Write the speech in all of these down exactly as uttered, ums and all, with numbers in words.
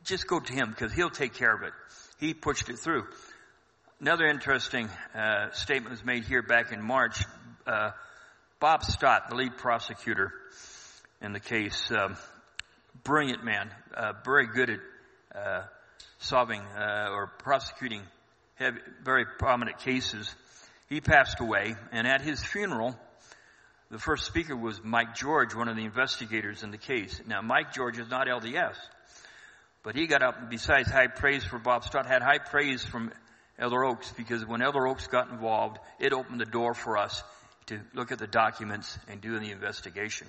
just go to him because he'll take care of it. He pushed it through. Another interesting uh, statement was made here back in March. Uh, Bob Stott, the lead prosecutor in the case, um, brilliant man, uh, very good at uh, solving uh, or prosecuting heavy, very prominent cases. He passed away, and at his funeral, the first speaker was Mike George, one of the investigators in the case. Now, Mike George is not L D S, but he got up and besides high praise for Bob Stott, had high praise from Elder Oaks, because when Elder Oaks got involved, it opened the door for us to look at the documents and do the investigation.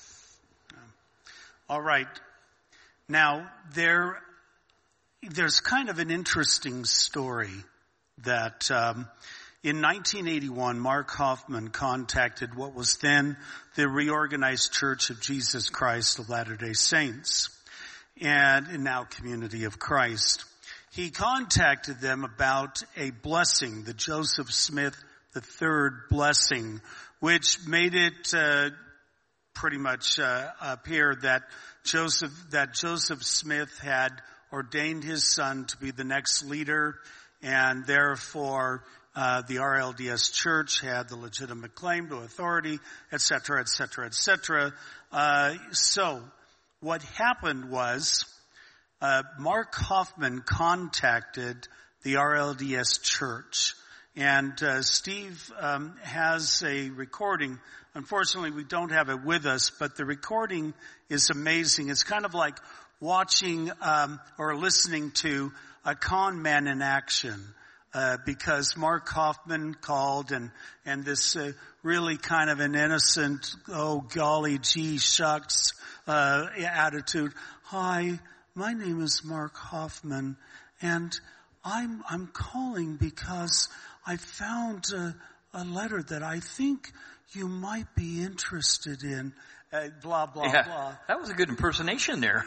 All right. Now, there, there's kind of an interesting story that um, in nineteen eighty-one, Mark Hoffman contacted what was then the Reorganized Church of Jesus Christ of Latter-day Saints, and now Community of Christ. He contacted them about a blessing, the Joseph Smith the Third blessing, which made it uh, pretty much uh, appear that Joseph that Joseph Smith had ordained his son to be the next leader, and therefore uh, the R L D S Church had the legitimate claim to authority, et cetera, et cetera, et cetera. Uh, so what happened was uh, Mark Hoffman contacted the R L D S Church. And uh, Steve um, has a recording. Unfortunately, we don't have it with us, but the recording is amazing. It's kind of like watching um, or listening to a con man in action, uh, because Mark Hoffman called and and this uh, really kind of an innocent, oh golly gee shucks uh, attitude. Hi, my name is Mark Hoffman, and I'm I'm calling because I found a, a letter that I think you might be interested in. Uh, blah, blah, yeah, blah. That was a good impersonation there.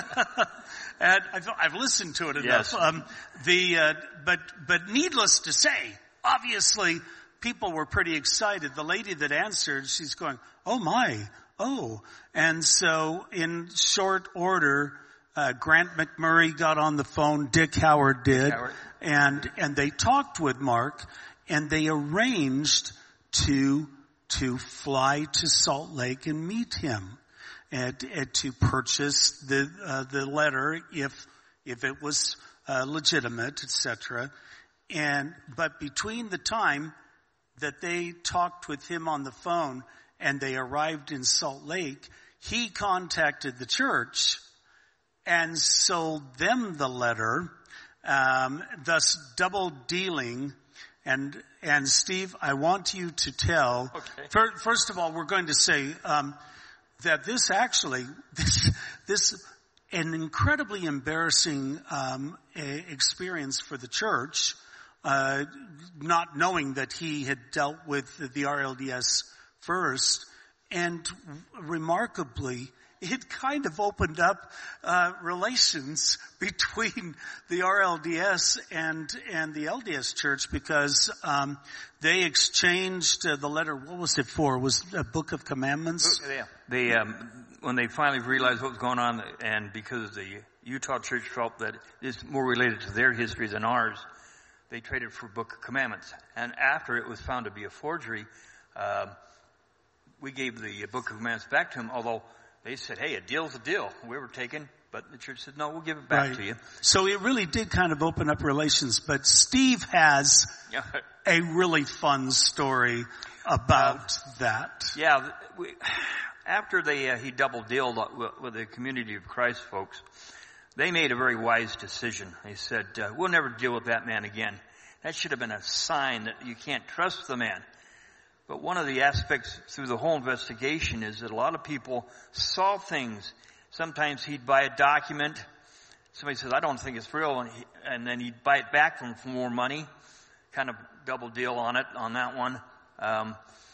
And I've, I've listened to it enough. Yes. Um, the, uh, but, but needless to say, obviously people were pretty excited. The lady that answered, she's going, oh my, oh. And so in short order, uh, Grant McMurray got on the phone, Dick Howard did. Howard. And, and they talked with Mark, and they arranged to, to fly to Salt Lake and meet him, and, and to purchase the, uh, the letter if, if it was, uh, legitimate, et cetera. And, but between the time that they talked with him on the phone and they arrived in Salt Lake, he contacted the church and sold them the letter, Um, thus double dealing. And, and Steve, I want you to tell, okay. for, first of all, we're going to say, um, that this actually, this, this, an incredibly embarrassing, um, a, experience for the church, uh, not knowing that he had dealt with the R L D S first, and remarkably, it kind of opened up uh relations between the R L D S and and the L D S Church, because um they exchanged uh, the letter. What was it for? It was a Book of Commandments? Yeah. They um when they finally realized what was going on, and because the Utah Church felt that it's more related to their history than ours, they traded for Book of Commandments. And after it was found to be a forgery, um we gave the Book of Commandments back to them, although they said, hey, a deal's a deal. We were taken, but the church said, no, we'll give it back Right. to you. So it really did kind of open up relations. But Steve has a really fun story about uh, that. Yeah. We, after they, uh, he double dealed with, with the Community of Christ folks, they made a very wise decision. They said, uh, we'll never deal with that man again. That should have been a sign that you can't trust the man. But one of the aspects through the whole investigation is that a lot of people saw things. Sometimes he'd buy a document. Somebody says, I don't think it's real. And, he, and then he'd buy it back from for more money. Kind of double deal on it, on that one. Um,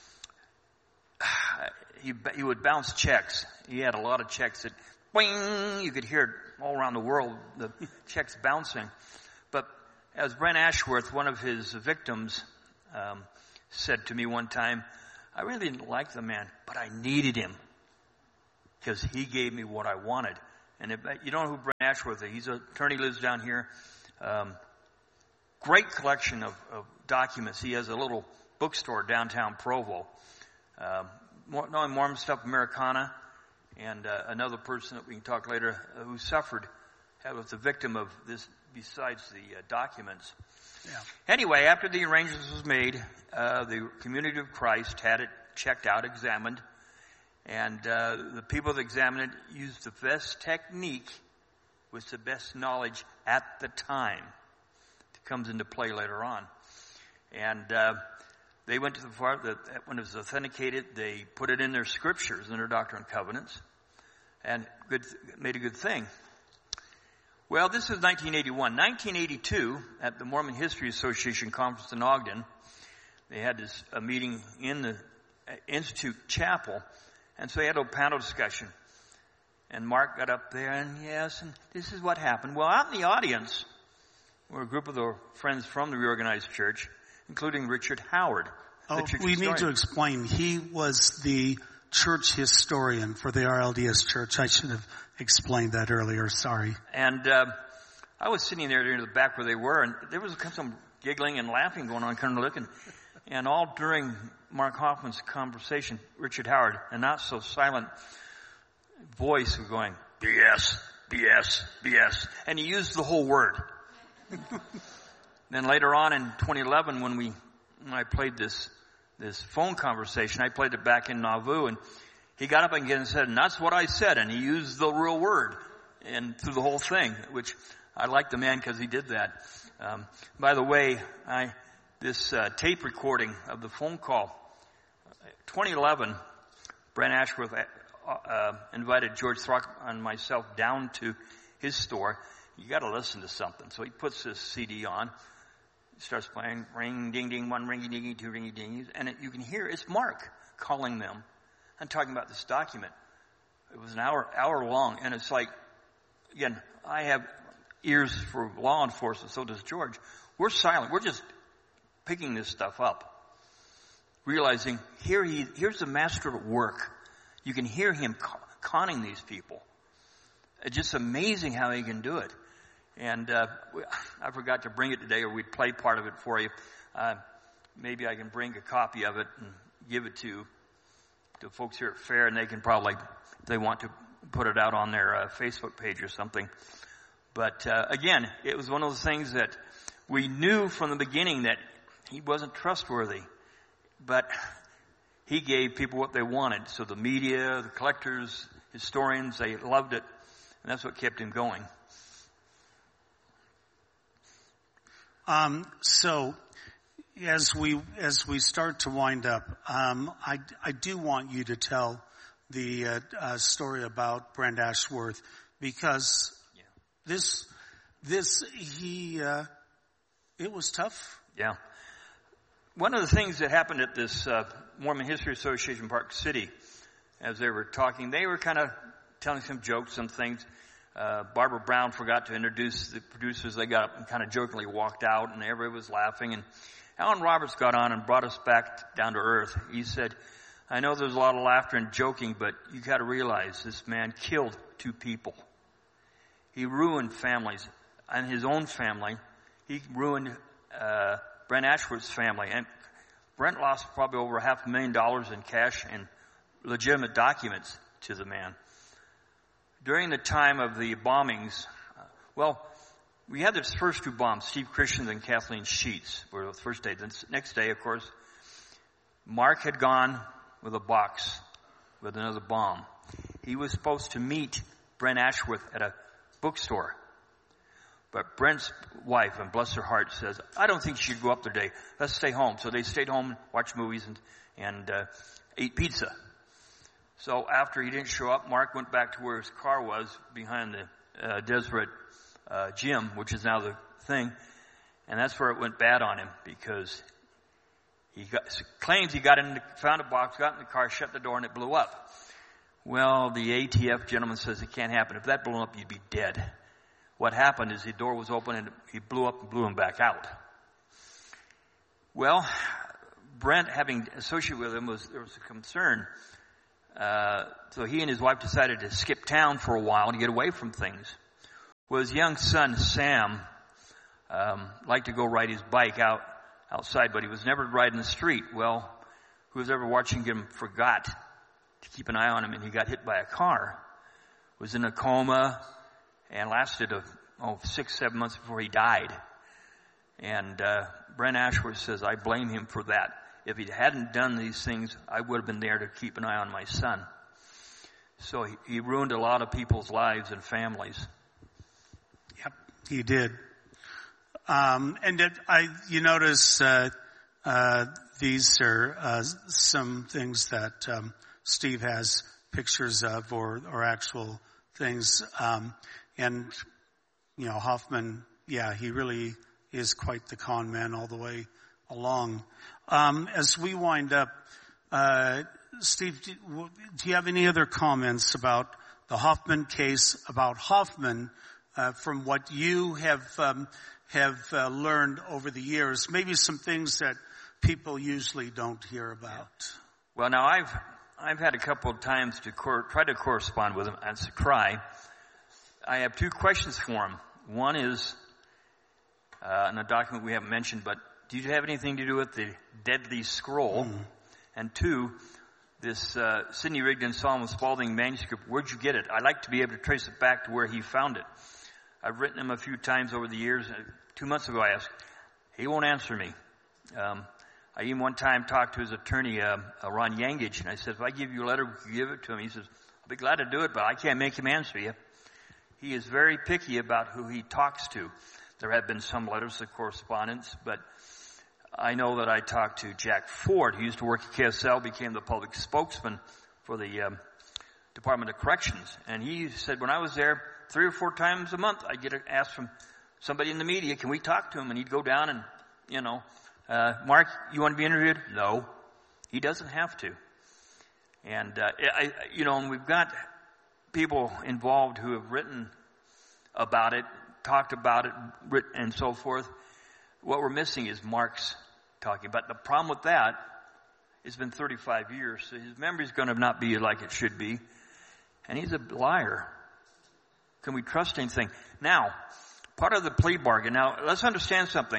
he, he would bounce checks. He had a lot of checks that, boing, you could hear it all around the world, the checks bouncing. But as Brent Ashworth, one of his victims, um, said to me one time, I really didn't like the man, but I needed him because he gave me what I wanted. And if you don't know who Brent Ashworth is, he's an attorney, lives down here. Um, great collection of, of documents. He has a little bookstore downtown Provo. Um, more, knowing Mormon stuff, Americana, and uh, another person that we can talk later uh, who suffered, was the victim of this besides the uh, documents. Yeah. Anyway, after the arrangements was made, uh, the Community of Christ had it checked out, examined, and uh, the people that examined it used the best technique with the best knowledge at the time. It comes into play later on. And uh, they went to the part that when it was authenticated, they put it in their scriptures, in their Doctrine and Covenants, and good, made a good thing. Well, this is nineteen eighty-one. nineteen eighty-two, at the Mormon History Association conference in Ogden, they had this a meeting in the Institute Chapel, and so they had a panel discussion. And Mark got up there, and yes, and this is what happened. Well, out in the audience were a group of the friends from the Reorganized Church, including Richard Howard. Oh, church we historian. need to explain. He was the church historian for the R L D S Church. I should have explained that earlier. Sorry. And uh, I was sitting there near the back where they were, and there was some giggling and laughing going on, kind of looking. And all during Mark Hoffman's conversation, Richard Howard, a not so silent voice, was going, B S, B S, B S. And he used the whole word. Then later on in twenty eleven, when we, when I played this, this phone conversation, I played it back in Nauvoo, and he got up again and said, and that's what I said, and he used the real word, and through the whole thing, which I like the man because he did that. Um, by the way, I, this uh, tape recording of the phone call, twenty eleven, Brent Ashworth uh, uh, invited George Throck and myself down to his store. You got to listen to something. So he puts this C D on, starts playing, ring, ding, ding, one, ringy, dingy, two, ringy, dingy, and it, you can hear it's Mark calling them and talking about this document. It was an hour, hour long, and it's like, again, I have ears for law enforcement, so does George. We're silent. We're just picking this stuff up, realizing here he, here's the master at work. You can hear him conning these people. It's just amazing how he can do it. And uh, I forgot to bring it today, or we'd play part of it for you. Uh, maybe I can bring a copy of it and give it to to folks here at Fair, and they can probably, if they want to, put it out on their uh, Facebook page or something. But uh, again, it was one of those things that we knew from the beginning that he wasn't trustworthy, but he gave people what they wanted. So the media, the collectors, historians, they loved it, and that's what kept him going. Um, so, as we as we start to wind up, um, I I do want you to tell the uh, uh, story about Brent Ashworth, because yeah. this this he uh, it was tough. Yeah. One of the things that happened at this uh, Mormon History Association Park City, as they were talking, they were kind of telling some jokes, some things. Uh, Barbara Brown forgot to introduce the producers. They got up and kind of jokingly walked out, and everybody was laughing. And Alan Roberts got on and brought us back down to earth. He said, I know there's a lot of laughter and joking, but you got to realize this man killed two people. He ruined families, and his own family. He ruined uh, Brent Ashworth's family. And Brent lost probably over half a million dollars in cash and legitimate documents to the man. During the time of the bombings, uh, well, we had the first two bombs, Steve Christian and Kathleen Sheets were the first day. The next day, of course, Mark had gone with a box with another bomb. He was supposed to meet Brent Ashworth at a bookstore. But Brent's wife, and bless her heart, says, I don't think she should go up there today. Let's stay home. So they stayed home, watched movies, and, and uh, ate pizza. So after he didn't show up, Mark went back to where his car was behind the uh, Deseret uh, gym, which is now the thing. And that's where it went bad on him, because he got, claims he got in, the, found a box, got in the car, shut the door, and it blew up. Well, the A T F gentleman says it can't happen. If that blew up, you'd be dead. What happened is the door was open and he blew up and blew him back out. Well, Brent, having associated with him, was there was a concern. Uh, so he and his wife decided to skip town for a while to get away from things. Well, his young son, Sam, um, liked to go ride his bike out outside, but he was never riding the street. Well, who was ever watching him forgot to keep an eye on him, and he got hit by a car, was in a coma, and lasted a, oh, six, seven months before he died. And uh, Brent Ashworth says, I blame him for that. If he hadn't done these things, I would have been there to keep an eye on my son. So he, he ruined a lot of people's lives and families. Yep, he did. Um, and it, I, you notice uh, uh, these are uh, some things that um, Steve has pictures of, or, or actual things. Um, and you know, Hoffman, yeah, he really is quite the con man all the way along. Um, as we wind up, uh, Steve, do, do you have any other comments about the Hoffman case, about Hoffman, uh, from what you have um, have uh, learned over the years? Maybe some things that people usually don't hear about. Well, now I've I've had a couple of times to cor- try to correspond with him at Sakai. I have two questions for him. One is uh, in a document we haven't mentioned, but do you have anything to do with the Deadly Scroll? Mm. And two, this uh, Sidney Rigdon Solomon Spaulding manuscript, where'd you get it? I'd like to be able to trace it back to where he found it. I've written him a few times over the years. Two months ago I asked. He won't answer me. Um, I even one time talked to his attorney, uh, uh, Ron Yangich, and I said, if I give you a letter, would you give it to him? He says, I'll be glad to do it, but I can't make him answer you. He is very picky about who he talks to. There have been some letters of correspondence, but I know that I talked to Jack Ford, who used to work at K S L, became the public spokesman for the um, Department of Corrections. And he said when I was there, three or four times a month, I'd get asked from somebody in the media, can we talk to him? And he'd go down and, you know, uh, Mark, you want to be interviewed? No. He doesn't have to. And, uh, I, you know, and we've got people involved who have written about it, talked about it, written, and so forth. What we're missing is Mark's talking. But the problem with that, it's been thirty-five years, so his memory's going to not be like it should be. And he's a liar. Can we trust anything? Now, part of the plea bargain. Now, let's understand something.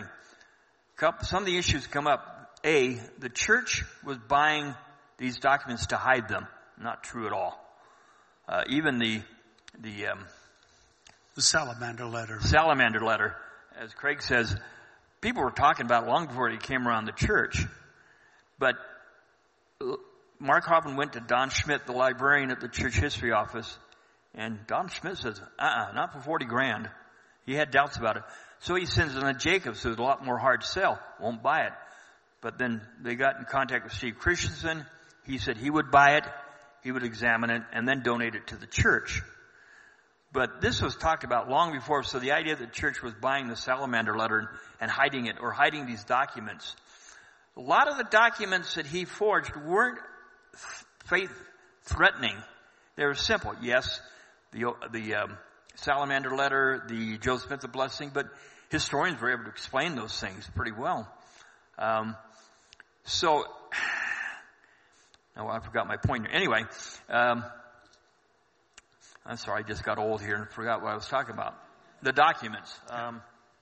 Some of the issues come up. A, the church was buying these documents to hide them. Not true at all. Uh, even the, the, um, the salamander letter. Salamander letter, as Craig says, people were talking about it long before it came around the church. But Mark Hoffman went to Don Schmidt, the librarian at the church history office, and Don Schmidt says, uh-uh, not for forty grand. He had doubts about it. So he sends it on Jacobs, who's a lot more hard to sell, won't buy it. But then they got in contact with Steve Christensen. He said he would buy it, he would examine it, and then donate it to the church. But this was talked about long before, so the idea that the church was buying the salamander letter and hiding it, or hiding these documents. A lot of the documents that he forged weren't faith-threatening. They were simple. Yes, the, the um, salamander letter, the Joseph Smith the blessing, but historians were able to explain those things pretty well. Um, so, oh, I forgot my point here. Anyway, um, I'm sorry, I just got old here and forgot what I was talking about. The documents. Um,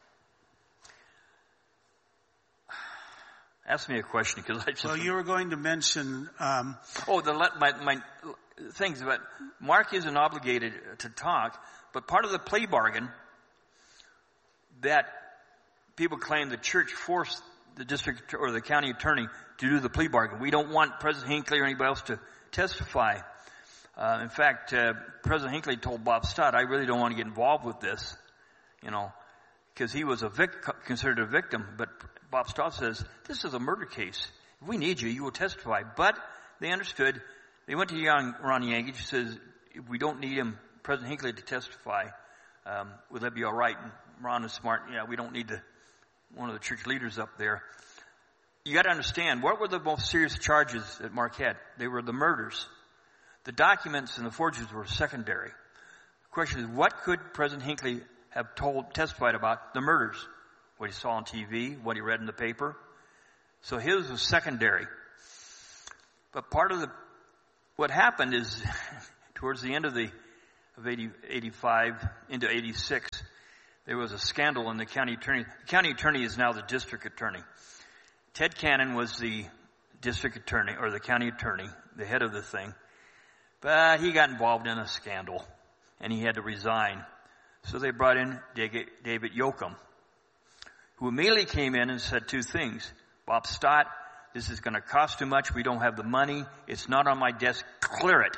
ask me a question because I just. Well, you were going to mention. Um, oh, the my my things. But Mark isn't obligated to talk. But part of the plea bargain that people claim the church forced the district or the county attorney to do the plea bargain. We don't want President Hinckley or anybody else to testify. Uh, in fact, uh, President Hinckley told Bob Stott, I really don't want to get involved with this, you know, because he was a vic- considered a victim. But Bob Stott says, this is a murder case. If we need you, you will testify. But they understood. They went to young Ron Yangich, who says, if we don't need him, President Hinckley, to testify, um, would that be all right? And Ron is smart. Yeah, we don't need the, one of the church leaders up there. You got to understand, what were the most serious charges that Mark had? They were the murders. The documents and the forgeries were secondary. The question is, what could President Hinckley have told, testified about? The murders. What he saw on T V, what he read in the paper. So his was secondary. But part of the what happened is, towards the end of the of eighty, eighty-five into eighty-six, there was a scandal in the county attorney. The county attorney is now the district attorney. Ted Cannon was the district attorney, or the county attorney, the head of the thing. But he got involved in a scandal, and he had to resign. So they brought in David Yoakum, who immediately came in and said two things. Bob Stott, this is going to cost too much. We don't have the money. It's not on my desk. Clear it.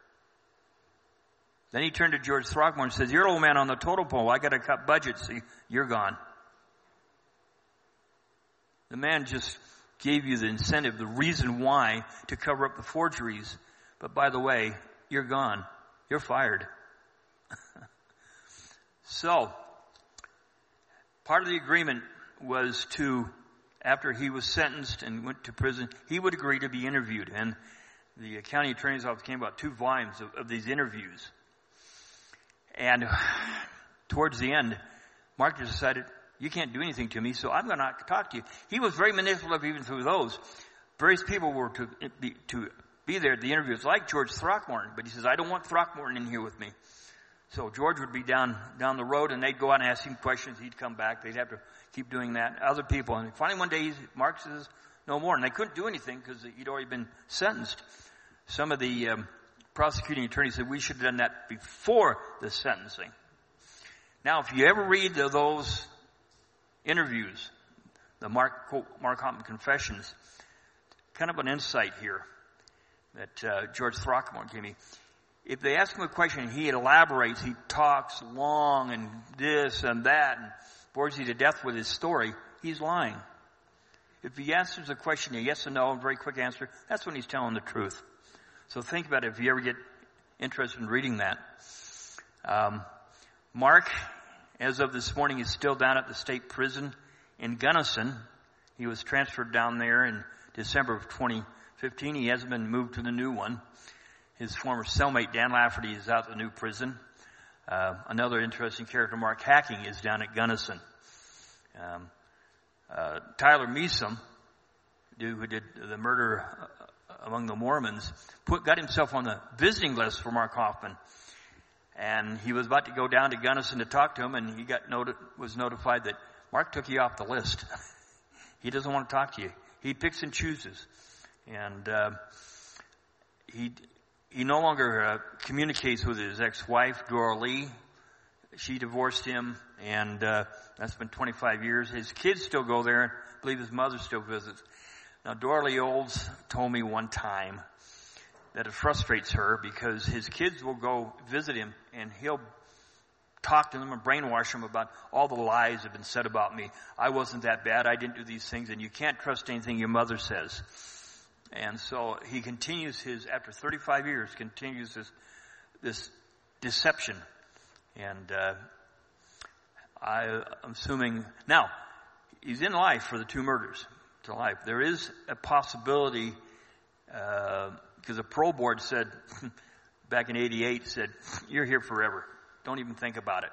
Then he turned to George Throckmorton and says, you're an old man on the totem pole. I got to cut budgets. So you're gone. The man just gave you the incentive, the reason why, to cover up the forgeries. But by the way, you're gone. You're fired. So, part of the agreement was to, after he was sentenced and went to prison, he would agree to be interviewed. And the county attorney's office came about two volumes of, of these interviews. And towards the end, Mark just decided, you can't do anything to me, so I'm going to talk to you. He was very manipulative even through those. Various people were to be, to be there at the interviews, like George Throckmorton. But he says, I don't want Throckmorton in here with me. So George would be down down the road, and they'd go out and ask him questions. He'd come back. They'd have to keep doing that. Other people. And finally one day, Mark says, no more. And they couldn't do anything because he'd already been sentenced. Some of the um, prosecuting attorneys said, we should have done that before the sentencing. Now, if you ever read the, those interviews, the Mark, Mark Hoffman Confessions, kind of an insight here that uh, George Throckmorton gave me. If they ask him a question, he elaborates, he talks long and this and that and bores you to death with his story, he's lying. If he answers a question, a yes or no, a very quick answer, that's when he's telling the truth. So think about it if you ever get interested in reading that. Um, Mark, as of this morning, is still down at the state prison in Gunnison. He was transferred down there in December of twenty fifteen. He hasn't been moved to the new one. His former cellmate, Dan Lafferty, is out at the new prison. Uh, another interesting character, Mark Hacking, is down at Gunnison. Um, uh, Tyler Measum, dude who did the murder among the Mormons, put, got himself on the visiting list for Mark Hoffman. And he was about to go down to Gunnison to talk to him, and he got noti- was notified that Mark took you off the list. He doesn't want to talk to you. He picks and chooses. And uh, he... He no longer uh, communicates with his ex-wife, Dora Lee. She divorced him, and uh, that's been twenty-five years. His kids still go there. I believe his mother still visits. Now, Dora Lee Olds told me one time that it frustrates her because his kids will go visit him, and he'll talk to them and brainwash them about all the lies that have been said about me. I wasn't that bad. I didn't do these things, and you can't trust anything your mother says. And so he continues his, after thirty-five years, continues this, this deception. And uh, I, I'm assuming, now, he's in life for the two murders, to life. There is a possibility, uh, because the parole board said, back in eighty-eight, said, you're here forever. Don't even think about it.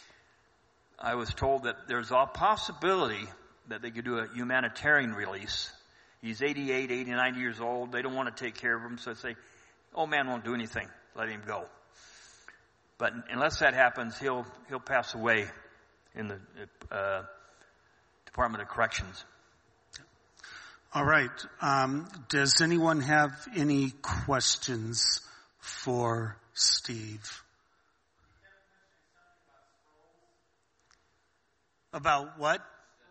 I was told that there's a possibility that they could do a humanitarian release. He's eighty-eight, eighty-nine years old. They don't want to take care of him, so they say, old man won't do anything. Let him go. But unless that happens, he'll he'll pass away in the uh, Department of Corrections. All right. Um, does anyone have any questions for Steve? About what?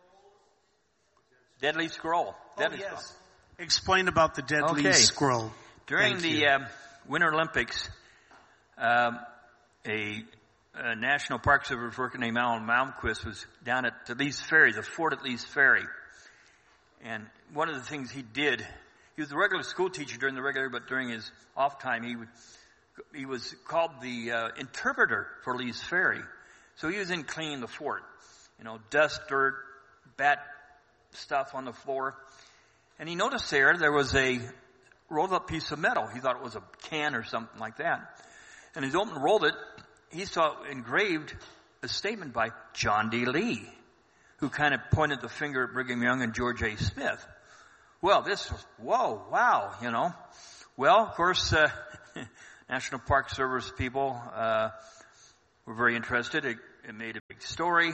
Deadly Scroll. Deadly oh, yes. Scroll. Explain about the Deadly okay. Scroll. During Thank the uh, Winter Olympics, um, a, a National Park Service worker named Alan Malmquist was down at the Lee's Ferry, the fort at Lee's Ferry. And one of the things he did, he was a regular school teacher during the regular, but during his off time, he would, he was called the uh, interpreter for Lee's Ferry. So he was in cleaning the fort. You know, dust, dirt, bat stuff on the floor. And he noticed there, there was a rolled up piece of metal. He thought it was a can or something like that. And as he opened and rolled it, he saw engraved a statement by John D. Lee, who kind of pointed the finger at Brigham Young and George A. Smith. Well, this was, whoa, wow, you know. Well, of course, uh, National Park Service people uh, were very interested. It, it made a big story.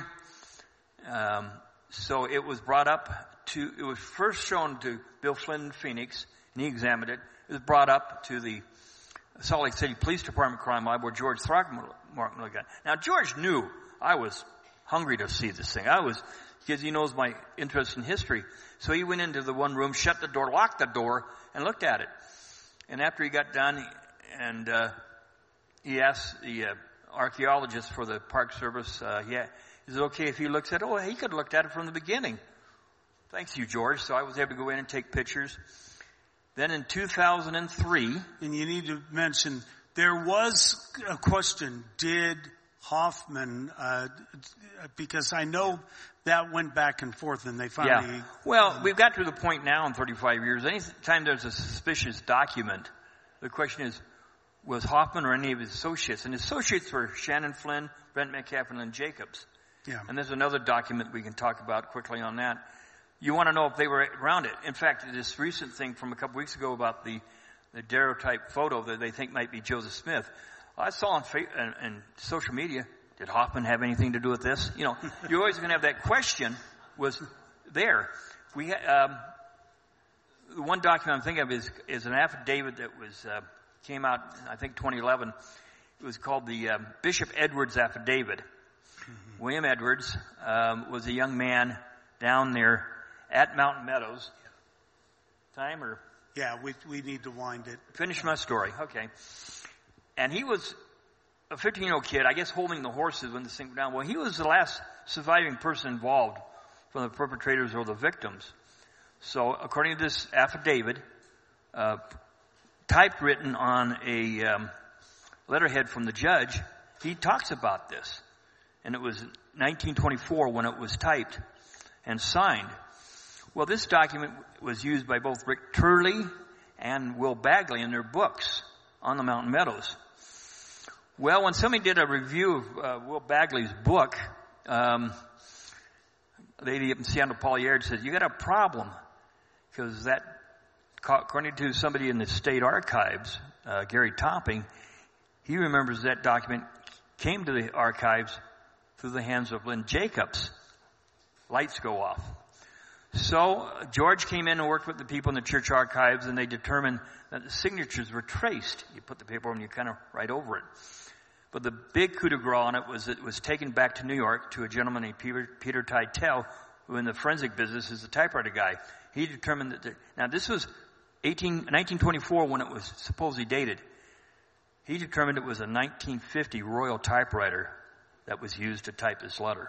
Um, so it was brought up to, it was first shown to Bill Flynn in Phoenix, and he examined it. It was brought up to the Salt Lake City Police Department Crime Lab, where George Throckmorton looked at. Now, George knew I was hungry to see this thing. I was, because he knows my interest in history. So he went into the one room, shut the door, locked the door, and looked at it. And after he got done, and uh, he asked the uh, archaeologist for the Park Service, uh, yeah, is it okay if he looks at it? Oh, he could have looked at it from the beginning. Thanks you, George. So I was able to go in and take pictures. Then in two thousand three... And you need to mention, there was a question, did Hoffman, uh, because I know that went back and forth and they finally... Yeah. Well, um, we've got to the point now in thirty-five years, anytime there's a suspicious document, the question is, was Hoffman or any of his associates? And his associates were Shannon Flynn, Brent Metcalf, and Lynn Jacobs. Yeah. And there's another document we can talk about quickly on that. You want to know if they were around it. In fact, this recent thing from a couple weeks ago about the, the daguerreotype photo that they think might be Joseph Smith, I saw on, on, on social media, did Hoffman have anything to do with this? You know, you're always going to have that question was there. We ha- um, the one document I'm thinking of is, is an affidavit that was uh, came out, I think, twenty eleven. It was called the um, Bishop Edwards Affidavit. Mm-hmm. William Edwards um, was a young man down there at Mountain Meadows. Time or? Yeah, we we need to wind it. Finish my story. Okay. And he was a fifteen-year-old kid, I guess, holding the horses when this thing went down. Well, he was the last surviving person involved from the perpetrators or the victims. So, according to this affidavit, uh, typewritten on a um, letterhead from the judge, he talks about this. And it was nineteen twenty-four when it was typed and signed. Well, this document was used by both Rick Turley and Will Bagley in their books on the Mountain Meadows. Well, when somebody did a review of uh, Will Bagley's book, um, a lady up in Seattle, Paul Yard, said, you got a problem. Because that, according to somebody in the state archives, uh, Gary Topping, he remembers that document came to the archives through the hands of Lynn Jacobs. Lights go off. So George came in and worked with the people in the church archives, and they determined that the signatures were traced. You put the paper on, you kind of write over it. But the big coup de grace on it was it was taken back to New York to a gentleman named Peter, Peter Teitel, who in the forensic business is a typewriter guy. He determined that, the, now this was eighteen, nineteen twenty-four when it was supposedly dated. He determined it was a nineteen fifty Royal typewriter that was used to type this letter.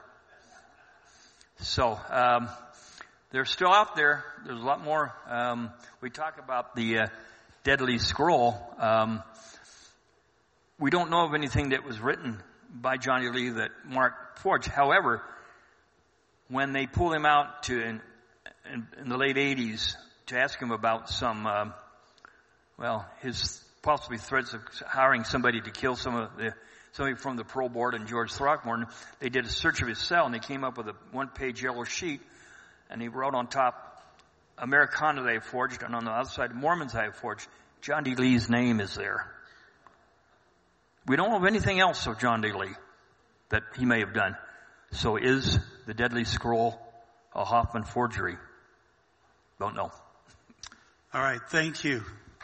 So, um, they're still out there. There's a lot more. Um, we talk about the uh, Deadly Scroll. Um, we don't know of anything that was written by John D. Lee that Mark forged. However, when they pulled him out to in, in, in the late eighties to ask him about some, um, well, his possibly threats of hiring somebody to kill some of the somebody from the parole board and George Throckmorton, they did a search of his cell and they came up with a one-page yellow sheet. And he wrote on top, Americana they have forged, and on the other side, Mormons I have forged. John D. Lee's name is there. We don't know of anything else of John D. Lee that he may have done. So is the Deadly Scroll a Hoffman forgery? Don't know. All right, thank you.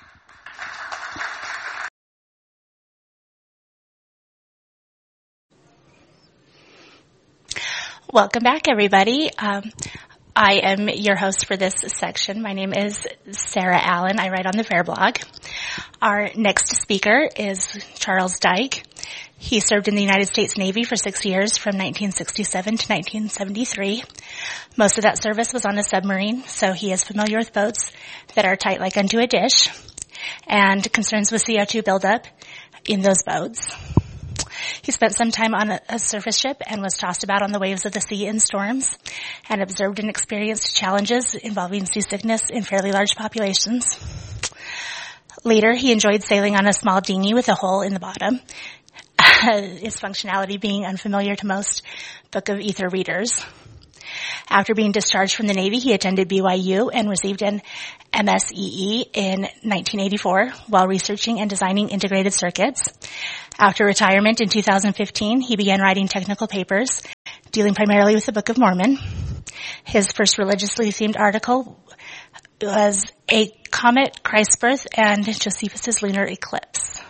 Welcome back, everybody. Um, I am your host for this section. My name is Sarah Allen. I write on the Fair blog. Our next speaker is Charles Dyke. He served in the United States Navy for six years from nineteen sixty-seven to nineteen seventy-three. Most of that service was on a submarine, so he is familiar with boats that are tight like unto a dish and concerns with C O two buildup in those boats. He spent some time on a, a surface ship and was tossed about on the waves of the sea in storms and observed and experienced challenges involving seasickness in fairly large populations. Later, he enjoyed sailing on a small dinghy with a hole in the bottom, its functionality being unfamiliar to most Book of Ether readers. After being discharged from the Navy, he attended B Y U and received an M S E E in nineteen eighty-four while researching and designing integrated circuits. After retirement in two thousand fifteen, he began writing technical papers, dealing primarily with the Book of Mormon. His first religiously themed article was A Comet, Christ's Birth, and Josephus' Lunar Eclipse.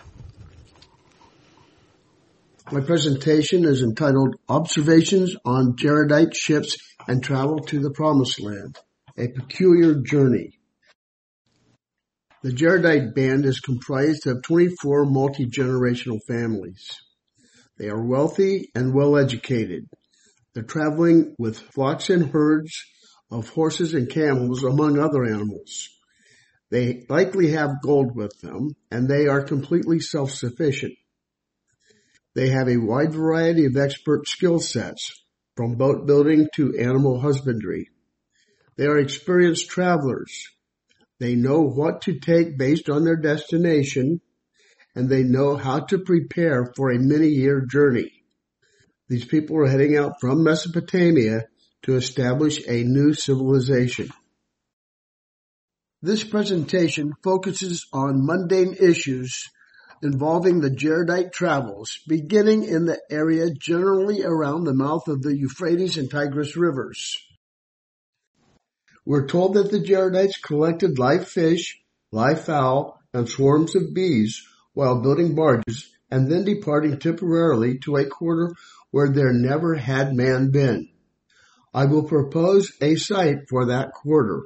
My presentation is entitled Observations on Jaredite Ships and Travel to the Promised Land, A Peculiar Journey. The Jaredite band is comprised of twenty-four multi-generational families. They are wealthy and well-educated. They're traveling with flocks and herds of horses and camels, among other animals. They likely have gold with them, and they are completely self-sufficient. They have a wide variety of expert skill sets, from boat building to animal husbandry. They are experienced travelers. They know what to take based on their destination, and they know how to prepare for a many-year journey. These people are heading out from Mesopotamia to establish a new civilization. This presentation focuses on mundane issues involving the Jaredite travels, beginning in the area generally around the mouth of the Euphrates and Tigris rivers. We're told that the Jaredites collected live fish, live fowl, and swarms of bees while building barges and then departing temporarily to a quarter where there never had man been. I will propose a site for that quarter.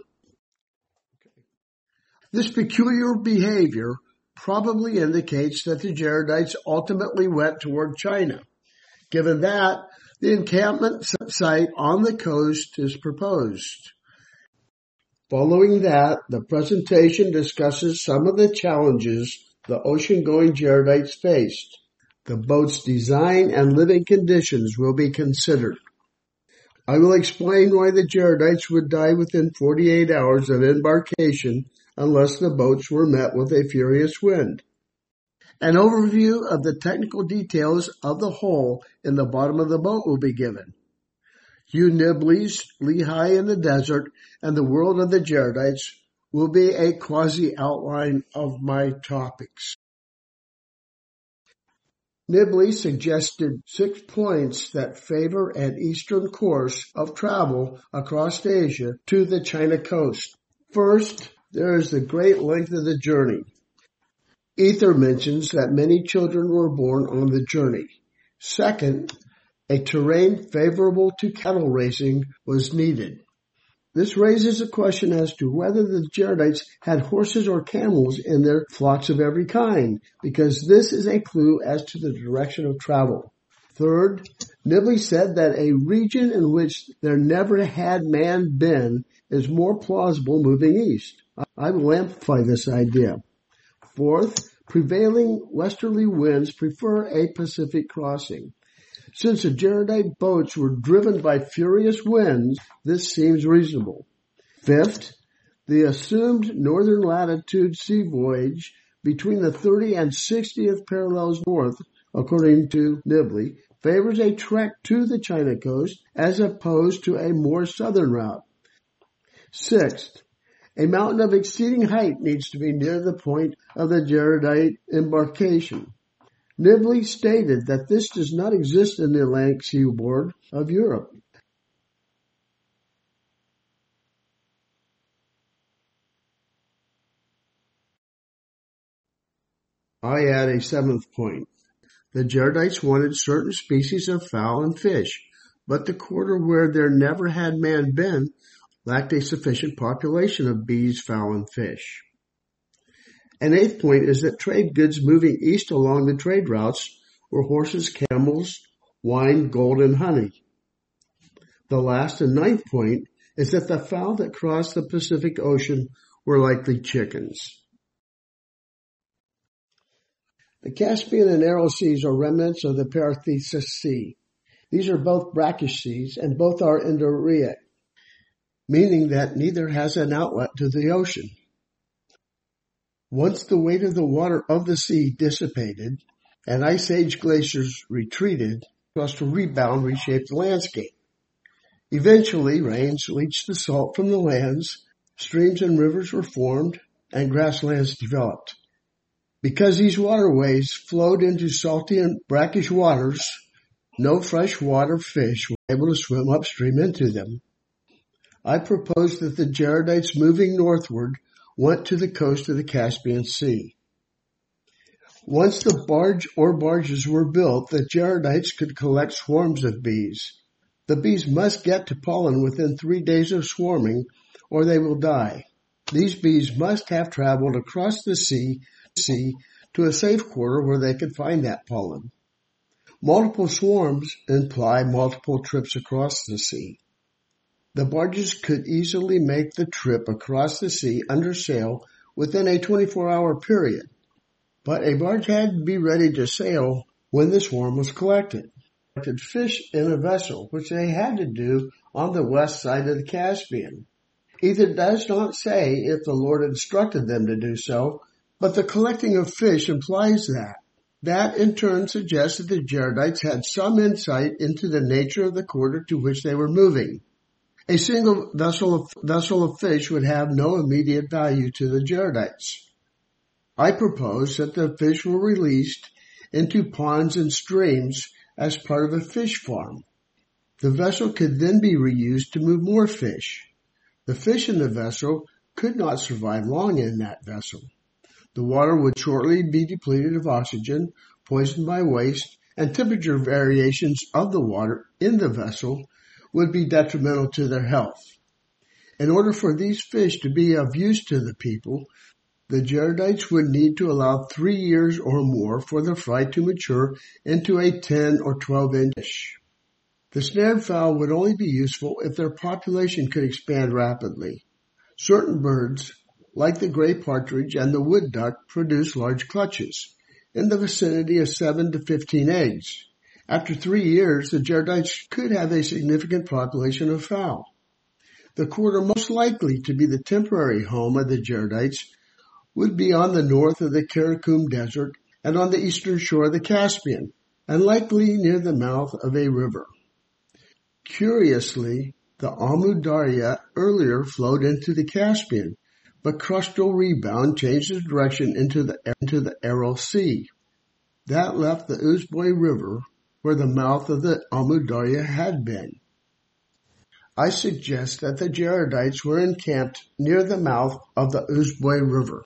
This peculiar behavior probably indicates that the Jaredites ultimately went toward China. Given that, the encampment site on the coast is proposed. Following that, the presentation discusses some of the challenges the ocean-going Jaredites faced. The boat's design and living conditions will be considered. I will explain why the Jaredites would die within forty-eight hours of embarkation unless the boats were met with a furious wind. An overview of the technical details of the hole in the bottom of the boat will be given. Hugh Nibley's Lehi in the Desert and the World of the Jaredites will be a quasi-outline of my topics. Nibley suggested six points that favor an eastern course of travel across Asia to the China coast. First, there is the great length of the journey. Ether mentions that many children were born on the journey. Second, a terrain favorable to cattle raising was needed. This raises a question as to whether the Jaredites had horses or camels in their flocks of every kind, because this is a clue as to the direction of travel. Third, Nibley said that a region in which there never had man been is more plausible moving east. I will amplify this idea. Fourth, prevailing westerly winds prefer a Pacific crossing. Since the Jaredite boats were driven by furious winds, this seems reasonable. Fifth, the assumed northern latitude sea voyage between the thirtieth and sixtieth parallels north, according to Nibley, favors a trek to the China coast as opposed to a more southern route. Sixth, a mountain of exceeding height needs to be near the point of the Jaredite embarkation. Nibley stated that this does not exist in the Atlantic seaboard of Europe. I add a seventh point. The Jaredites wanted certain species of fowl and fish, but the quarter where there never had man been lacked a sufficient population of bees, fowl, and fish. An eighth point is that trade goods moving east along the trade routes were horses, camels, wine, gold, and honey. The last and ninth point is that the fowl that crossed the Pacific Ocean were likely chickens. The Caspian and Aral Seas are remnants of the Parathesis Sea. These are both brackish seas, and both are endorheic, meaning that neither has an outlet to the ocean. Once the weight of the water of the sea dissipated and Ice Age glaciers retreated, for us to rebound reshape the landscape. Eventually, rains leached the salt from the lands, streams and rivers were formed, and grasslands developed. Because these waterways flowed into salty and brackish waters, no freshwater fish were able to swim upstream into them. I propose that the Jaredites moving northward went to the coast of the Caspian Sea. Once the barge or barges were built, the Jaredites could collect swarms of bees. The bees must get to pollen within three days of swarming, or they will die. These bees must have traveled across the sea, sea to a safe quarter where they could find that pollen. Multiple swarms imply multiple trips across the sea. The barges could easily make the trip across the sea under sail within a twenty-four hour period, but a barge had to be ready to sail when the swarm was collected. They could fish in a vessel, which they had to do on the west side of the Caspian. Either does not say if the Lord instructed them to do so, but the collecting of fish implies that. That in turn suggests that the Jaredites had some insight into the nature of the quarter to which they were moving. A single vessel of, vessel of fish would have no immediate value to the Jaredites. I propose that the fish were released into ponds and streams as part of a fish farm. The vessel could then be reused to move more fish. The fish in the vessel could not survive long in that vessel. The water would shortly be depleted of oxygen, poisoned by waste, and temperature variations of the water in the vessel would be detrimental to their health. In order for these fish to be of use to the people, the Jaredites would need to allow three years or more for the fry to mature into a ten or twelve inch fish. The snared fowl would only be useful if their population could expand rapidly. Certain birds, like the gray partridge and the wood duck, produce large clutches, in the vicinity of seven to fifteen eggs. After three years, the Jaredites could have a significant population of fowl. The quarter most likely to be the temporary home of the Jaredites would be on the north of the Karakum Desert and on the eastern shore of the Caspian, and likely near the mouth of a river. Curiously, the Amu Darya earlier flowed into the Caspian, but crustal rebound changed its direction into the, into the Aral Sea. That left the Uzboy River where the mouth of the Amu Darya had been. I suggest that the Jaredites were encamped near the mouth of the Uzboy River.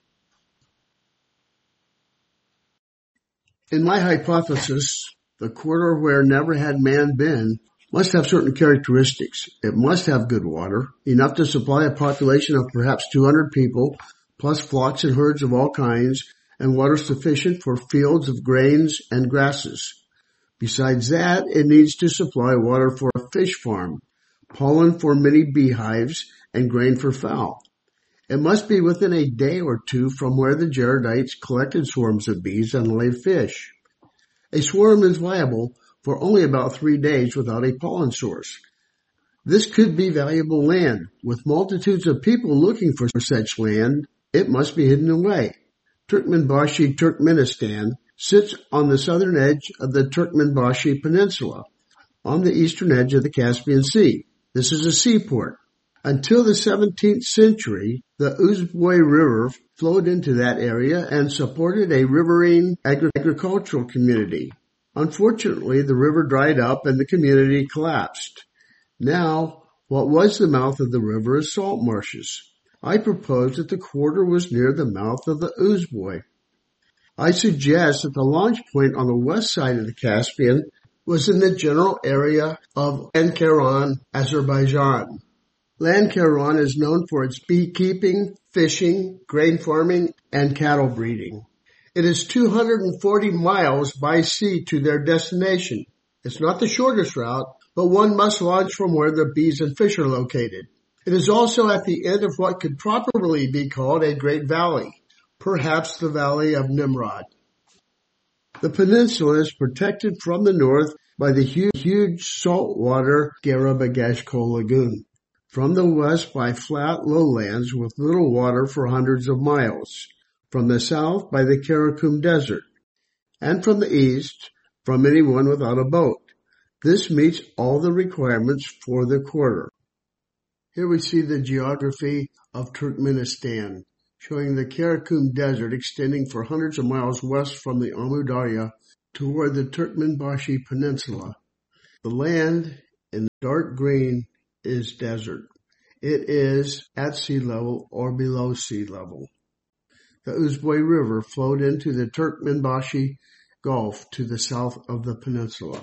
In my hypothesis, the quarter where never had man been must have certain characteristics. It must have good water, enough to supply a population of perhaps two hundred people, plus flocks and herds of all kinds, and water sufficient for fields of grains and grasses. Besides that, it needs to supply water for a fish farm, pollen for many beehives, and grain for fowl. It must be within a day or two from where the Jaredites collected swarms of bees and laid fish. A swarm is viable for only about three days without a pollen source. This could be valuable land. With multitudes of people looking for such land, it must be hidden away. Turkmenbashi, Turkmenistan, sits on the southern edge of the Turkmenbashi Peninsula, on the eastern edge of the Caspian Sea. This is a seaport. Until the seventeenth century, the Uzboy River flowed into that area and supported a riverine agri- agricultural community. Unfortunately, the river dried up and the community collapsed. Now, what was the mouth of the river is salt marshes. I propose that the quarter was near the mouth of the Uzboy. I suggest that the launch point on the west side of the Caspian was in the general area of Lankaran, Azerbaijan. Lankaran is known for its beekeeping, fishing, grain farming, and cattle breeding. It is two hundred forty miles by sea to their destination. It's not the shortest route, but one must launch from where the bees and fish are located. It is also at the end of what could properly be called a great valley, perhaps the Valley of Nimrod. The peninsula is protected from the north by the huge, huge saltwater Garabagashko Lagoon. From the west by flat lowlands with little water for hundreds of miles. From the south by the Karakum Desert. And from the east from anyone without a boat. This meets all the requirements for the quarter. Here we see the geography of Turkmenistan, showing the Karakum Desert extending for hundreds of miles west from the Amu Darya toward the Turkmenbashi Peninsula. The land in the dark green is desert. It is at sea level or below sea level. The Uzboy River flowed into the Turkmenbashi Gulf to the south of the peninsula.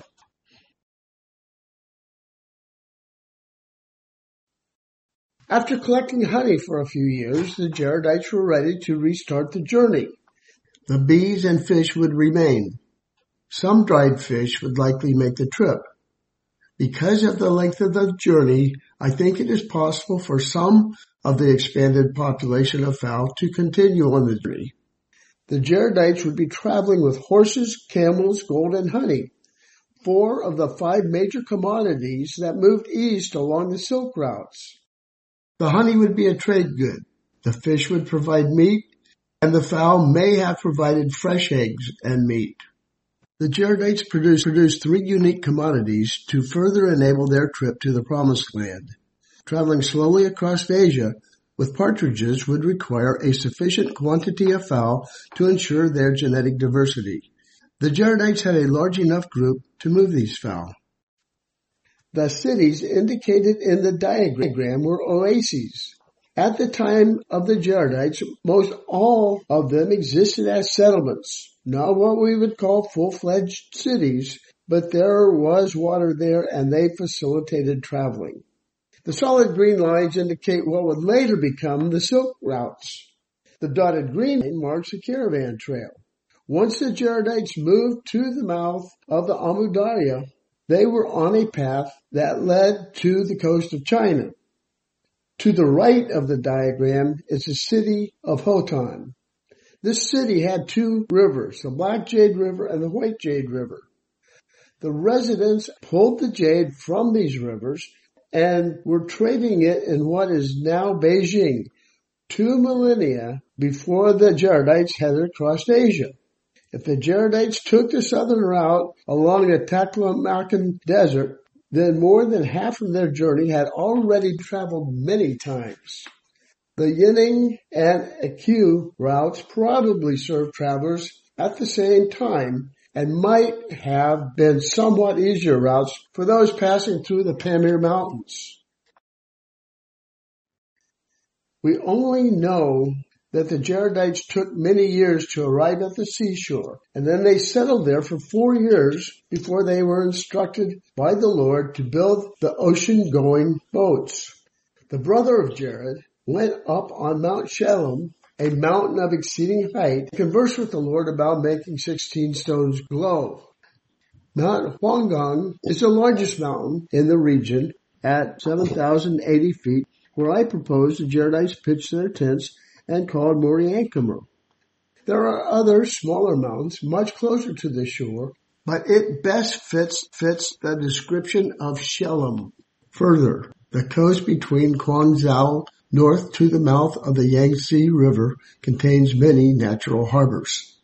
After collecting honey for a few years, the Jaredites were ready to restart the journey. The bees and fish would remain. Some dried fish would likely make the trip. Because of the length of the journey, I think it is possible for some of the expanded population of fowl to continue on the journey. The Jaredites would be traveling with horses, camels, gold, and honey, four of the five major commodities that moved east along the silk routes. The honey would be a trade good, the fish would provide meat, and the fowl may have provided fresh eggs and meat. The Jaredites produced, produced three unique commodities to further enable their trip to the Promised Land. Traveling slowly across Asia with partridges would require a sufficient quantity of fowl to ensure their genetic diversity. The Jaredites had a large enough group to move these fowl. The cities indicated in the diagram were oases. At the time of the Jaredites, most all of them existed as settlements, not what we would call full-fledged cities, but there was water there and they facilitated traveling. The solid green lines indicate what would later become the silk routes. The dotted green line marks the caravan trail. Once the Jaredites moved to the mouth of the Amu Darya, they were on a path that led to the coast of China. To the right of the diagram is the city of Hotan. This city had two rivers, the Black Jade River and the White Jade River. The residents pulled the jade from these rivers and were trading it in what is now Beijing, two millennia before the Jaredites headed across Asia. If the Jaredites took the southern route along the Taklamakan Desert, then more than half of their journey had already traveled many times. The Yining and Aqiu routes probably served travelers at the same time and might have been somewhat easier routes for those passing through the Pamir Mountains. We only know that the Jaredites took many years to arrive at the seashore, and then they settled there for four years before they were instructed by the Lord to build the ocean-going boats. The brother of Jared went up on Mount Shalom, a mountain of exceeding height, to converse with the Lord about making sixteen stones glow. Mount Huanggang is the largest mountain in the region at seven thousand eighty feet, where I propose the Jaredites pitched their tents and called Moriankamer. There are other smaller mountains much closer to the shore, but it best fits fits the description of Shelem. Further, the coast between Guangzhou north to the mouth of the Yangtze River contains many natural harbors.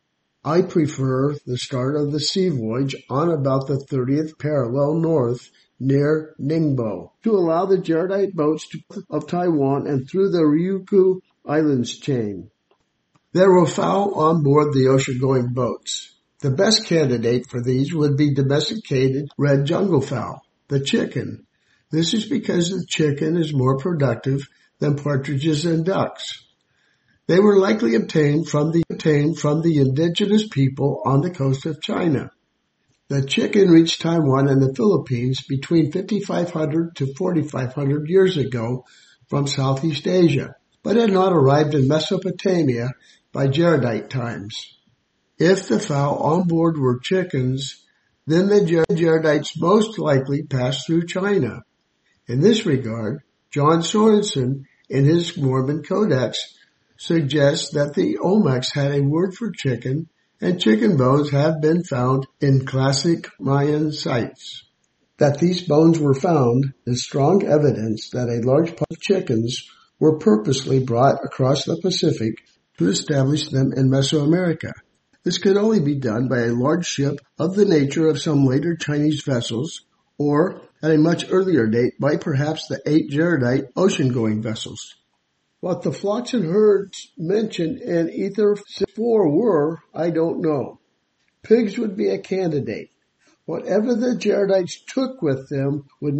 I prefer the start of the sea voyage on about the thirtieth parallel north near Ningbo to allow the Jaredite boats to, of Taiwan and through the Ryukyu Islands chain. There were fowl on board the ocean-going boats. The best candidate for these would be domesticated red jungle fowl, the chicken. This is because the chicken is more productive than partridges and ducks. They were likely obtained from the obtained from the indigenous people on the coast of China. The chicken reached Taiwan and the Philippines between fifty-five hundred to forty-five hundred years ago from Southeast Asia, but had not arrived in Mesopotamia by Jaredite times. If the fowl on board were chickens, then the Jaredites most likely passed through China. In this regard, John Sorensen, in his Mormon Codex, suggests that the Olmecs had a word for chicken, and chicken bones have been found in classic Mayan sites. That these bones were found is strong evidence that a large part of chickens were purposely brought across the Pacific to establish them in Mesoamerica. This could only be done by a large ship of the nature of some later Chinese vessels, or at a much earlier date by perhaps the eight Jaredite ocean-going vessels. What the flocks and herds mentioned in Ether four were, I don't know. Pigs would be a candidate. Whatever the Jaredites took with them would